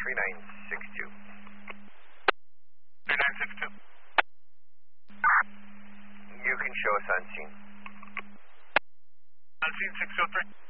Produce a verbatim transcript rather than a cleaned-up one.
three nine six two. three nine six two. You can show us on scene. On scene six oh three.